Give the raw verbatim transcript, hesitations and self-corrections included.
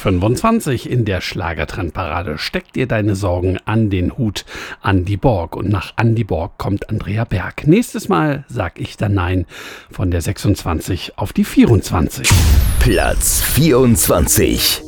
fünfundzwanzig in der Schlagertrendparade. Steck dir deine Sorgen an den Hut, Andi Borg. Und nach Andi Borg kommt Andrea Berg. Nächstes Mal sag ich dann Nein von der sechsundzwanzig auf die vierundzwanzig. Platz vierundzwanzig.